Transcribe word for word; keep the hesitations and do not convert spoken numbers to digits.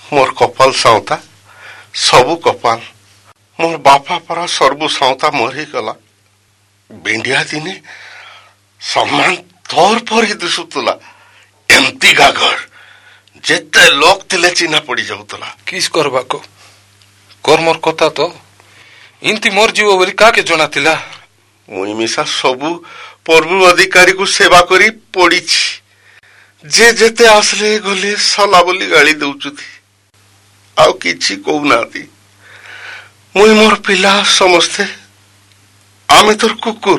मोर कपाल साउता सबु कपाल मोर बापा परा सर्बु साउता मरी गला बिंडिया दिने सम्मान तोर पर ही दिसुतला एमती गागर जेते लोक तिले चिन्हा पड़ी जाउतला किस करबाको कर मोर कथा तो इंती मोर जीव बोली काके जणा थिला मुई मिसा सबु पर्व अधिकारी को सेवा करी पड़ी जे जेते आसले गले सला बोली गाली दउचुथी आउ किछि कहू नाती मुई मोर पिला समस्ते आमे तोर कुकुर